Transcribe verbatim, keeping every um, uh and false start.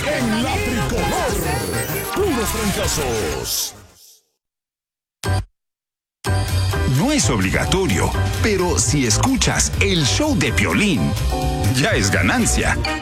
En la Tricolor, puros trancazos. No es obligatorio, pero si escuchas el show de Piolín, ya es ganancia.